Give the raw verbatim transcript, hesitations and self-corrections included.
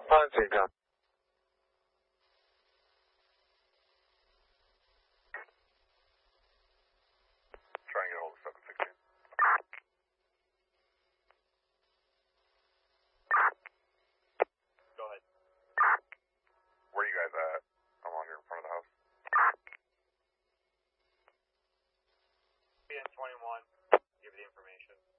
Ponzi, go. Try and get a hold of seven sixteen. Go ahead. Where are you guys at? I'm on here in front of the house. B N twenty-one, give the information.